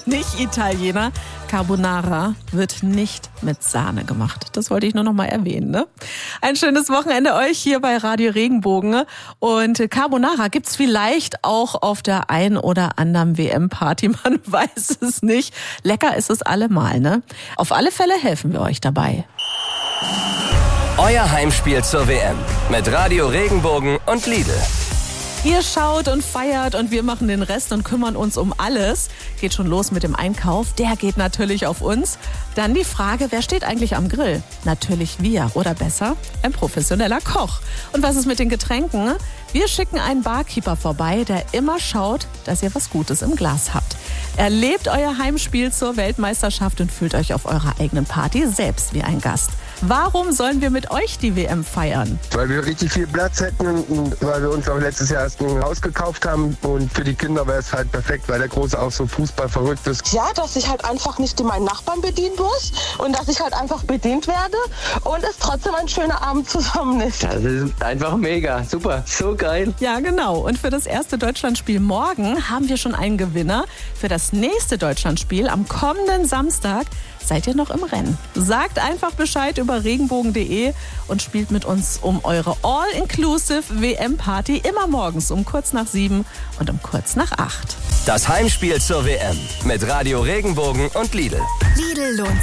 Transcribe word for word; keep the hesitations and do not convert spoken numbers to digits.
sind nicht Italiener. Carbonara wird nicht mit Sahne gemacht. Das wollte ich nur noch mal erwähnen. Ne? Ein schönes Wochenende euch hier bei Radio Regenbogen. Und Carbonara gibt's vielleicht auch auf der ein oder anderen W M-Party. Man weiß es nicht. Lecker ist es allemal. Ne? Auf alle Fälle helfen wir euch dabei. Euer Heimspiel zur W M mit Radio Regenbogen und Lidl. Ihr schaut und feiert und wir machen den Rest und kümmern uns um alles. Geht schon los mit dem Einkauf. Der geht natürlich auf uns. Dann die Frage, wer steht eigentlich am Grill? Natürlich wir oder besser ein professioneller Koch. Und was ist mit den Getränken? Wir schicken einen Barkeeper vorbei, der immer schaut, dass ihr was Gutes im Glas habt. Erlebt euer Heimspiel zur Weltmeisterschaft und fühlt euch auf eurer eigenen Party selbst wie ein Gast. Warum sollen wir mit euch die W M feiern? Weil wir richtig viel Platz hätten und weil wir uns auch letztes Jahr erst ein Haus gekauft haben. Und für die Kinder wäre es halt perfekt, weil der Große auch so Fußball verrückt ist. Ja, dass ich halt einfach nicht meinen Nachbarn bedienen muss und dass ich halt einfach bedient werde und es trotzdem ein schöner Abend zusammen ist. Das ist einfach mega, super, so geil. Ja, genau. Und für das erste Deutschlandspiel morgen haben wir schon einen Gewinner. Für das nächste Deutschlandspiel am kommenden Samstag seid ihr noch im Rennen. Sagt einfach Bescheid über regenbogen punkt de und spielt mit uns um eure All-Inclusive W M-Party immer morgens um kurz nach sieben und um kurz nach acht. Das Heimspiel zur W M mit Radio Regenbogen und Lidl. Lidl lohnt